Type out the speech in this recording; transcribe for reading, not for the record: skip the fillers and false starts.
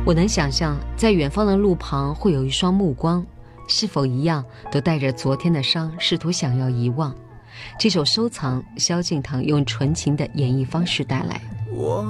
我能想象在远方的路旁会有一双目光，是否一样都带着昨天的伤，试图想要遗忘。这首收藏，萧敬腾用纯情的演绎方式带来。 我